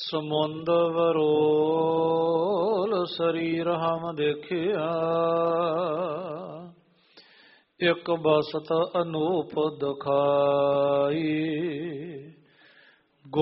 ਸਮੁੰਦ ਵਰੋਲ ਸਰੀਰ ਹਮ ਦੇਖਿਆ, ਇੱਕ ਬਸਤ ਅਨੂਪ ਦਿਖਾਈ।